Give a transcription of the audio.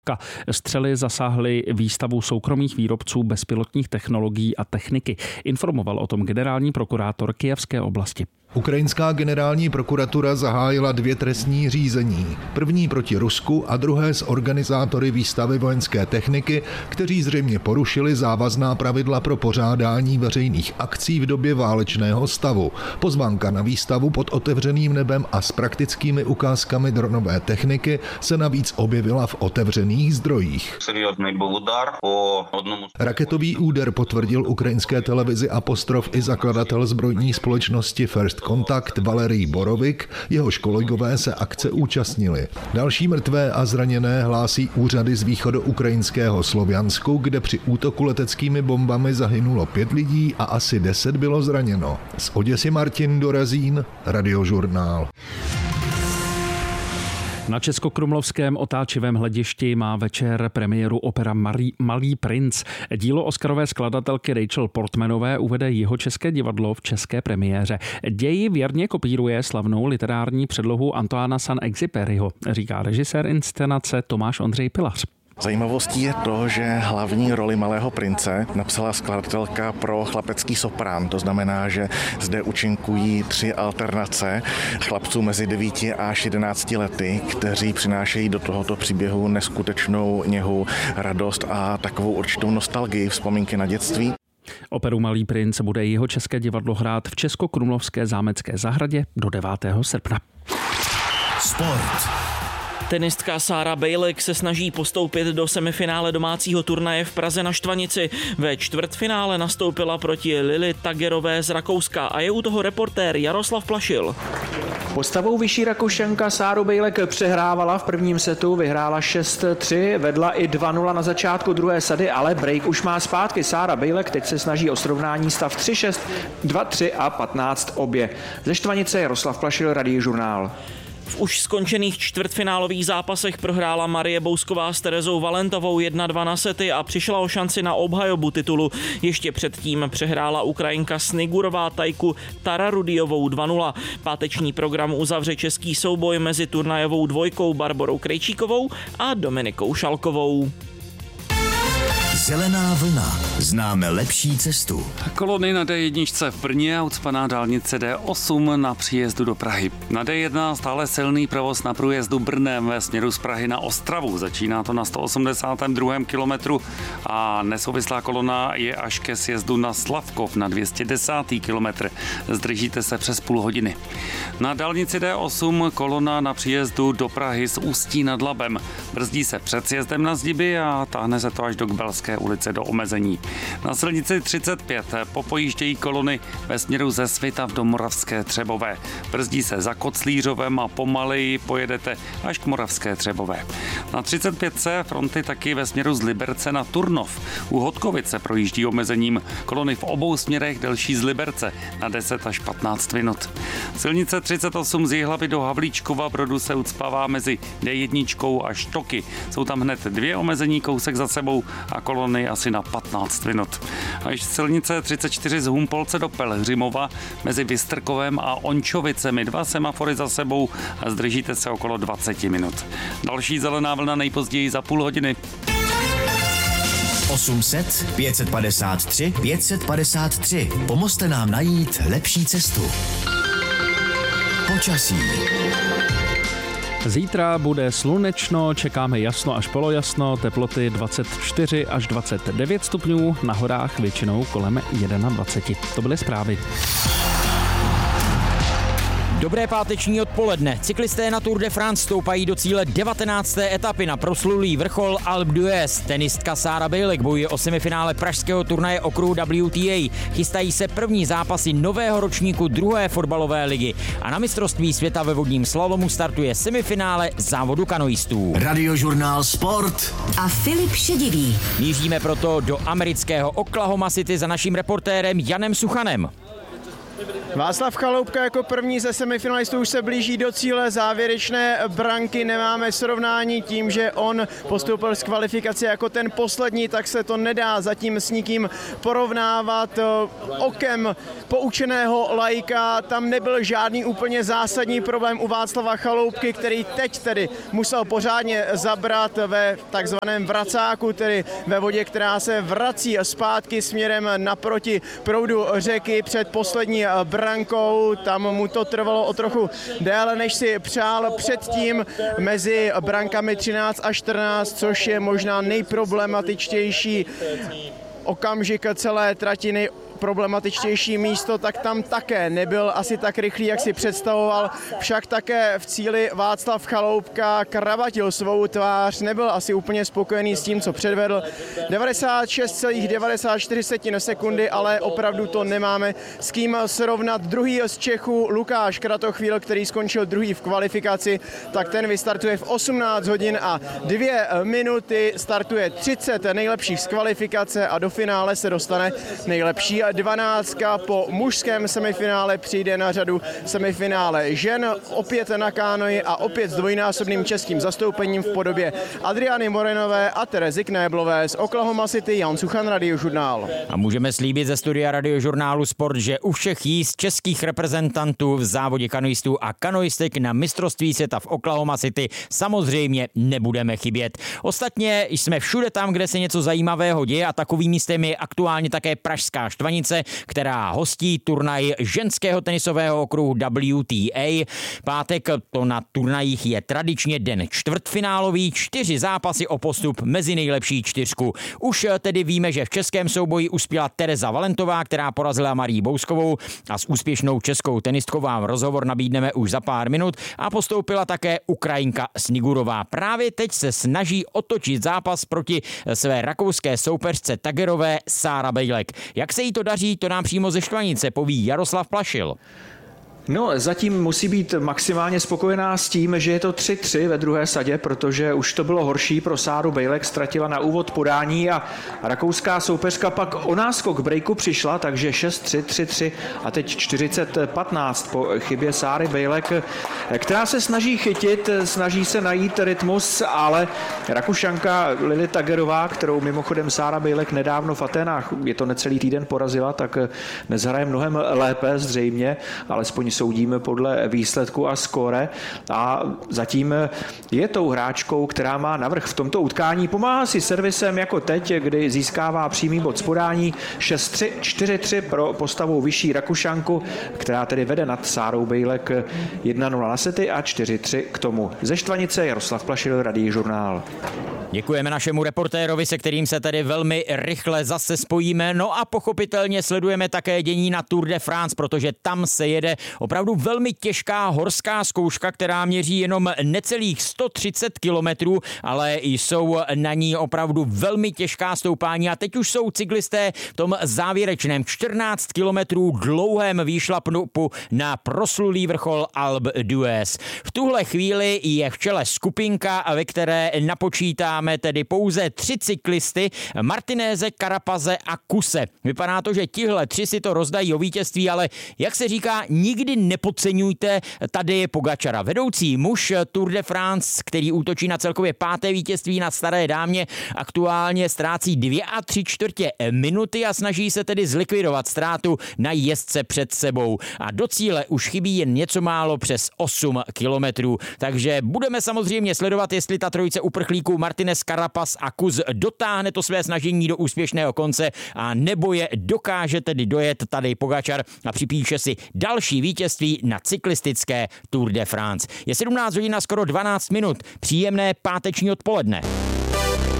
Střely zasáhly výstavu soukromých výrobců bezpilotních technologií a techniky. Informoval o tom generální prokurátor Kyjevské oblasti. Ukrajinská generální prokuratura zahájila 2 trestní řízení. První proti Rusku a druhé s organizátory výstavy vojenské techniky, kteří zřejmě porušili závazná pravidla pro pořádání veřejných akcí v době válečného stavu. Pozvánka na výstavu pod otevřeným nebem a s praktickými ukázkami dronové techniky se navíc objevila v otevřených zdrojích. Raketový úder potvrdil ukrajinské televizi Apostrof i zakladatel zbrojní společnosti First Contact Valerij Borovik, jehož kolegové se akce účastnili. Další mrtvé a zraněné hlásí úřady z východoukrajinského Sloviansku, kde při útoku leteckými bombami zahynulo 5 lidí a asi 10 bylo zraněno. Z Oděsy Martin Dorazín, Radiožurnál. Na českokrumlovském otáčivém hledišti má večer premiéru opera Malý princ. Dílo oscarové skladatelky Rachel Portmanové uvede Jihočeské divadlo v české premiéře. Děj věrně kopíruje slavnou literární předlohu Antoána Saint-Exupéryho, říká režisér inscenace Tomáš Ondřej Pilař. Zajímavostí je to, že hlavní roli Malého prince napsala skladatelka pro chlapecký soprán. To znamená, že zde účinkují 3 alternace chlapců mezi 9 až 11 lety, kteří přinášejí do tohoto příběhu neskutečnou něhu, radost a takovou určitou nostalgii, vzpomínky na dětství. Operu Malý princ bude Jihočeské divadlo hrát v Českokrumlovské zámecké zahradě do 9. srpna. Sport. Tenistka Sára Bejlek se snaží postoupit do semifinále domácího turnaje v Praze na Štvanici. Ve čtvrtfinále nastoupila proti Lily Tagerové z Rakouska a je u toho reportér Jaroslav Plašil. Postavou vyšší Rakušanka Sáru Bejlek přehrávala v prvním setu, vyhrála 6-3, vedla i 2-0 na začátku druhé sady, ale break už má zpátky. Sára Bejlek teď se snaží o srovnání stav 3-6, 2-3 a 15 obě. Ze Štvanice Jaroslav Plašil, Radiožurnál. V už skončených čtvrtfinálových zápasech prohrála Marie Bousková s Terezou Valentovou 1-2 na sety a přišla o šanci na obhajobu titulu. Ještě předtím přehrála Ukrajinka Snigurová Tajku Tararudijovou 2-0. Páteční program uzavře český souboj mezi turnajovou dvojkou Barborou Krejčíkovou a Dominikou Šalkovou. Zelená vlna. Známe lepší cestu. Kolony na D1 v Brně a ucpaná dálnice D8 na příjezdu do Prahy. Na D1 stále silný provoz na průjezdu Brnem ve směru z Prahy na Ostravu. Začíná to na 182. kilometru a nesouvislá kolona je až ke sjezdu na Slavkov na 210. kilometr. Zdržíte se přes půl hodiny. Na dálnici D8 kolona na příjezdu do Prahy z Ústí nad Labem. Brzdí se před sjezdem na Zdiby a táhne se to až do Kbelské ulice do omezení. Na silnici 35 popojíždějí kolony ve směru ze Svitav do Moravské Třebové. Brzdí se za Koclířovem a pomaleji pojedete až k Moravské Třebové. Na 35C fronty taky ve směru z Liberce na Turnov. U Hodkovice projíždí omezením kolony v obou směrech delší z Liberce na 10 až 15 minut. Silnice 38 z Jihlavy do Havlíčkova Brodu se ucpává mezi D1 a Štoky. Jsou tam hned 2 omezení kousek za sebou a kolony asi na 15 minut. Až silnice 34 z Humpolce do Pelhřimova mezi Vystrkovem a Ončovicemi 2 semafory za sebou a zdržíte se okolo 20 minut. Další zelená vlna nejpozději za půl hodiny. 800 553 553. Pomozte nám najít lepší cestu. Počasí. Zítra bude slunečno, čekáme jasno až polojasno, teploty 24 až 29 stupňů, na horách většinou kolem 21. To byly zprávy. Dobré páteční odpoledne. Cyklisté na Tour de France stoupají do cíle 19. etapy na proslulý vrchol Alpe d'Huez. Tenistka Sára Bejlek bojuje o semifinále pražského turnaje okruhu WTA. Chystají se první zápasy nového ročníku druhé fotbalové ligy. A na mistrovství světa ve vodním slalomu startuje semifinále závodu kanoistů. Radiožurnál Sport a Filip Šedivý. Míříme proto do amerického Oklahoma City za naším reportérem Janem Suchanem. Václav Chaloupka jako první ze semifinalistů už se blíží do cíle závěrečné branky. Nemáme srovnání tím, že on postoupil z kvalifikace jako ten poslední, tak se to nedá zatím s nikým porovnávat. Okem poučeného laika tam nebyl žádný úplně zásadní problém u Václava Chaloupky, který teď tedy musel pořádně zabrat ve takzvaném vracáku, tedy ve vodě, která se vrací zpátky směrem naproti proudu řeky před poslední brankou. Tam mu to trvalo o trochu déle, než si přál předtím mezi brankami 13 a 14, což je možná nejproblematičtější okamžik celé trati, problematičtější místo, tak tam také nebyl asi tak rychlý, jak si představoval. Však také v cíli Václav Chaloupka kravatil svou tvář, nebyl asi úplně spokojený s tím, co předvedl. 96,94 sekundy, ale opravdu to nemáme s kým srovnat. Druhý z Čechů Lukáš Kratochvíl, který skončil druhý v kvalifikaci, tak ten vystartuje v 18 hodin a 2 minuty, startuje 30 nejlepších z kvalifikace a do finále se dostane nejlepší 12. Po mužském semifinále přijde na řadu semifinále žen, opět na kánoji a opět s dvojnásobným českým zastoupením v podobě Adriany Morenové a Terezy Knéblové. Z Oklahoma City Jan Suchan, Radiožurnál. A můžeme slíbit ze studia Radiožurnálu Sport, že u všech jízd českých reprezentantů v závodě kanoistů a kanoistek na mistrovství světa v Oklahoma City samozřejmě nebudeme chybět. Ostatně jsme všude tam, kde se něco zajímavého děje a takovým místem je aktuálně také pražská Štvanice, která hostí turnaj ženského tenisového okruhu WTA. Pátek to na turnajích je tradičně den čtvrtfinálový, 4 zápasy o postup mezi nejlepší 4. Už tedy víme, že v českém souboji uspěla Tereza Valentová, která porazila Marii Bouskovou a s úspěšnou českou tenistkou vám rozhovor nabídneme už za pár minut a postoupila také Ukrajinka Snigurová. Právě teď se snaží otočit zápas proti své rakouské soupeřce Tagerové Sára Bejlek. Jak se jí to daří, to nám přímo ze Štvanice poví Jaroslav Plašil. No, zatím musí být maximálně spokojená s tím, že je to 3-3 ve druhé sadě, protože už to bylo horší pro Sáru Bejlek, ztratila na úvod podání a rakouská soupeřka pak o náskok breaku přišla, takže 6-3, 3-3 a teď 40-15 po chybě Sáry Bejlek, která se snaží chytit, snaží se najít rytmus, ale Rakušanka Lili Tagerová, kterou mimochodem Sára Bejlek nedávno v Aténách, je to necelý týden, porazila, tak nezhraje mnohem lépe zřejmě, alespoň soudíme podle výsledku a skóre a zatím je tou hráčkou, která má navrch v tomto utkání. Pomáhá si servisem jako teď, kdy získává přímý bod z podání 6-3, 4-3 pro postavou vyšší Rakušanku, která tedy vede nad Sárou Bejlek 1-0 na sety a 4-3 k tomu. Ze Štvanice Jaroslav Plašil, Radiožurnál. Děkujeme našemu reportérovi, se kterým se tedy velmi rychle zase spojíme. No a pochopitelně sledujeme také dění na Tour de France, protože tam se jede opravdu velmi těžká horská zkouška, která měří jenom necelých 130 kilometrů, ale jsou na ní opravdu velmi těžká stoupání a teď už jsou cyklisté v tom závěrečném 14 kilometrů dlouhém výšlapu na proslulý vrchol Alpe d'Huez. V tuhle chvíli je v čele skupinka, ve které napočítáme tedy pouze 3 cyklisty, Martinéze, Carapaze a Kuse. Vypadá to, že tihle 3 si to rozdají o vítězství, ale jak se říká, nikdy nepodceňujte Tadeje Pogačara. Vedoucí muž Tour de France, který útočí na celkově 5. vítězství na staré dámě, aktuálně ztrácí 2 3/4 minuty a snaží se tedy zlikvidovat ztrátu na jezdce před sebou. A do cíle už chybí jen něco málo přes 8 kilometrů. Takže budeme samozřejmě sledovat, jestli ta trojice uprchlíků Martinez, Carapaz a Kus dotáhne to své snažení do úspěšného konce a nebo je dokáže tedy dojet Tadej Pogačar a připíše si další vítězství na cyklistické Tour de France. Je 17 hodin a skoro 12 minut. Příjemné páteční odpoledne.